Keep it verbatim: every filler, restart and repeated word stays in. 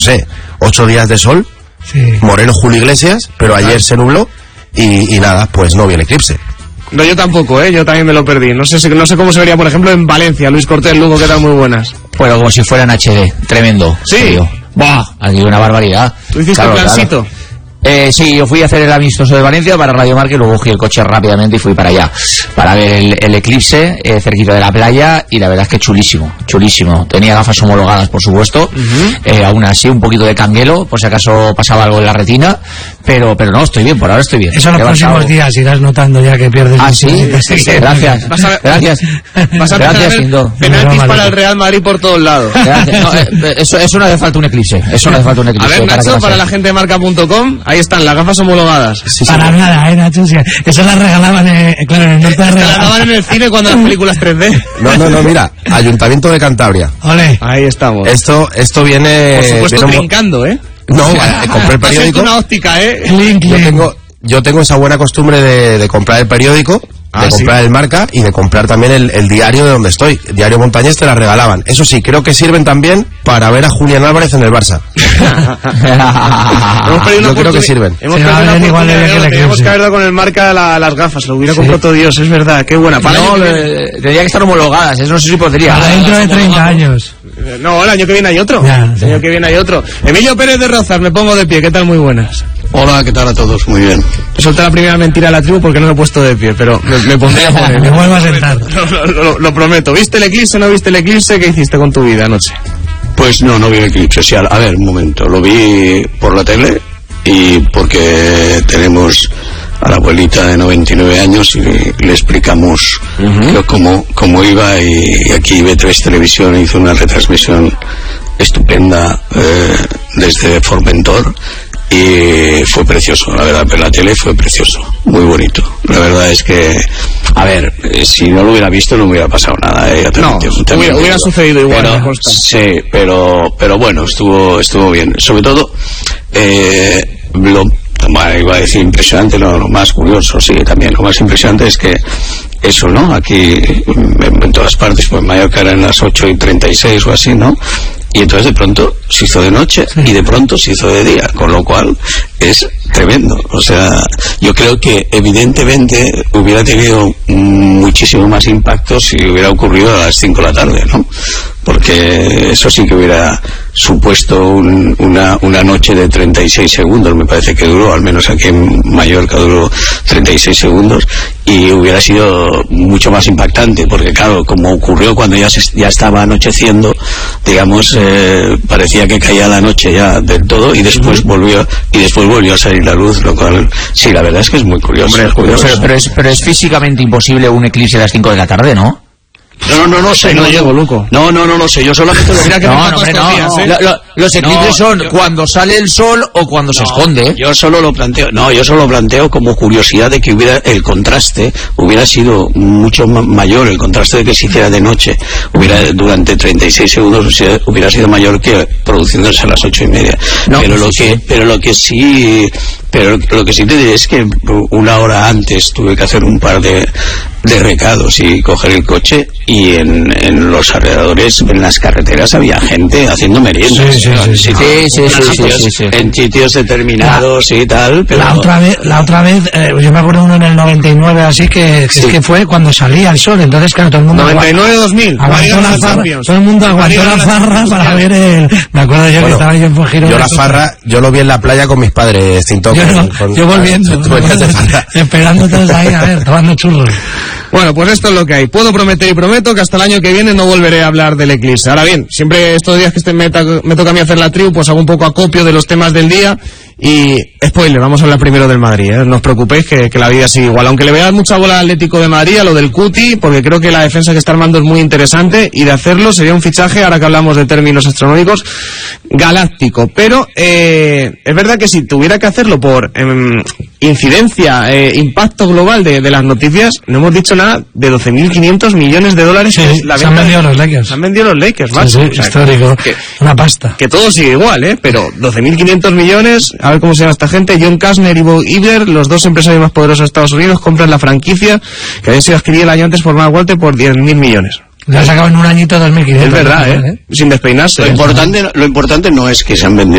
sé, ocho días de sol, sí. Moreno Julio Iglesias, pero ayer ah. se nubló y, y nada, pues no vi el eclipse. No, yo tampoco, ¿eh? Yo también me lo perdí. No sé, no sé cómo se vería, por ejemplo, en Valencia. Luis Cortés, Lugo, ¿qué tal? Muy buenas. Bueno, como si fuera en H D, tremendo. Sí. ¡Buah! Aquí una barbaridad. ¿Tú hiciste claro, el plancito? Claro. Eh, sí, yo fui a hacer el amistoso de Valencia para Radio Marca y luego cogí el coche rápidamente y fui para allá para ver el, el eclipse eh, cerquita de la playa y la verdad es que chulísimo, chulísimo. Tenía gafas homologadas, por supuesto, uh-huh. eh, aún así un poquito de canguelo por si acaso pasaba algo en la retina, pero pero no, estoy bien, por ahora estoy bien. Eso en los próximos estado... días irás notando ya que pierdes. Ah, sí, sí, sí, gracias, vas a... gracias, vas a gracias, Indo. Penaltis para el Real Madrid por todos lados. No, eh, eso, eso no hace falta un eclipse, eso no hace falta un eclipse. A ver, Nacho, para, para la gente de marca punto com, ahí están las gafas homologadas. Sí, para sí, nada, eh, Nacho. Eso las regalaban, eh, claro, en el norte de regalaban. regalaban en el cine cuando las películas tres D. No, no, no, mira, Ayuntamiento de Cantabria. Ole. Ahí estamos. Esto, esto viene. Por supuesto, viene brincando, ¿eh? No, vale, compré el periódico. Es una óptica, ¿eh? Link, yo tengo, yo tengo esa buena costumbre de, de comprar el periódico. De ah, comprar ¿sí? el Marca y de comprar también el, el diario de donde estoy. El diario Montañés te la regalaban. Eso sí, creo que sirven también para ver a Julián Álvarez en el Barça. Yo creo que sirven. Hemos perdido una oportunidad. Teníamos que haber dado con el Marca la, las gafas. Lo hubiera sí. comprado todo Dios, es verdad. Qué buena. Para no, le, tendría que estar homologadas. Eso no sé si podría. Para dentro de treinta años. No, el año que viene hay otro. Ya, el año sí. que viene hay otro. Emilio Pérez de Rozas, me pongo de pie. ¿Qué tal? Muy buenas. Hola, ¿qué tal a todos? Muy bien. Solté la primera mentira a la tribu porque no me he puesto de pie, pero me, me pondré a poner. Me vuelvo a sentar. Lo, lo, lo, lo prometo. ¿Viste el eclipse o no viste el eclipse? ¿Qué hiciste con tu vida anoche? Pues no, no vi el eclipse. Sí, a, a ver, un momento. Lo vi por la tele y porque tenemos a la abuelita de noventa y nueve años y le explicamos uh-huh. cómo, cómo iba y aquí B tres Televisión hizo una retransmisión estupenda eh, desde Formentor. Y fue precioso, la verdad, pero la tele fue precioso, muy bonito. La verdad es que, a ver, si no lo hubiera visto no me hubiera pasado nada. Eh, no, te, hubiera, hubiera sucedido igual. Pero, sí, pero, pero bueno, estuvo, estuvo bien. Sobre todo, eh, lo, bueno, iba a decir impresionante, lo, lo más curioso, sí, también lo más impresionante es que eso, ¿no? Aquí, en, en todas partes, pues en Mallorca eran las ocho y treinta y seis o así, ¿no? Y entonces de pronto se hizo de noche sí. y de pronto se hizo de día, con lo cual es tremendo. O sea, yo creo que evidentemente hubiera tenido muchísimo más impacto si hubiera ocurrido a las cinco de la tarde, ¿no? Porque eso sí que hubiera supuesto un, una, una noche de treinta y seis segundos, me parece que duró, al menos aquí en Mallorca duró treinta y seis segundos, y hubiera sido mucho más impactante, porque claro, como ocurrió cuando ya, se, ya estaba anocheciendo, digamos, eh, parecía que caía la noche ya del todo, y después volvió y después volvió a salir la luz, lo cual, sí, la verdad es que es muy curioso. Hombre, es curioso. Pero, pero, es, pero es físicamente imposible un eclipse a las cinco de la tarde, ¿no? No, no, no, no sé. No, no llego, Luco. No, no, no, no sé. Yo solamente lo mira que no, no, no, no, días, ¿eh? lo, lo, los eclipses no, son yo, cuando sale el sol o cuando no, se esconde. Yo solo lo planteo, no, yo solo lo planteo como curiosidad de que hubiera el contraste, hubiera sido mucho mayor el contraste de que se hiciera de noche, hubiera durante treinta y seis segundos hubiera sido mayor que produciéndose a las ocho y media. No, pero lo que, sí. pero lo que sí, pero lo que sí te diré es que una hora antes tuve que hacer un par de de recados y coger el coche, y en, en los alrededores, en las carreteras había gente haciendo meriendas, sí, sí, sí, sí, sí, sí, sí, sitios, sí, sí. en sitios determinados la, y tal, pero la otra vez, la otra vez eh, yo me acuerdo uno en el noventa y nueve así que, que, sí. es que fue cuando salía el sol, entonces claro, todo el mundo noventa y nueve dos mil aguantó la farra, todo el mundo aguantó la farra para ver el, me acuerdo yo bueno, que estaba yo en Fojiro, yo la farra, yo lo vi en la playa con mis padres, Cinto, yo, con, no, con, yo volviendo, esperando todos ahí, a ver, tomando churros. Bueno, pues esto es lo que hay. Puedo prometer y prometo que hasta el año que viene no volveré a hablar del eclipse. Ahora bien, siempre estos días que este me, me toca a mí hacer la tribu, pues hago un poco acopio de los temas del día. Y, spoiler, vamos a hablar primero del Madrid, ¿eh? No os preocupéis que, que la vida sigue igual. Aunque le veas mucha bola al Atlético de Madrid, a lo del Cuti, porque creo que la defensa que está armando es muy interesante, y de hacerlo sería un fichaje, ahora que hablamos de términos astronómicos, galáctico. Pero eh, es verdad que si tuviera que hacerlo por eh, incidencia, eh, impacto global de, de las noticias, no hemos dicho nada de doce mil quinientos millones de dólares. Sí, que es la se han vendido de, los Lakers. Se han vendido los Lakers, macho. Sí, sí, o sea, histórico. Que, una pasta. Que todo sigue igual, ¿eh? Pero doce mil quinientos millones, a ver cómo se llama esta gente. John Kastner y Bob Iger, los dos empresarios más poderosos de Estados Unidos, compran la franquicia que había sido adquirida el año antes por Mark Walter por diez mil millones. Le ha sacado en un añito dos mil quinientos. Es verdad, ¿eh? ¿eh? Sin despeinarse. Lo importante, lo importante no es que se han vendido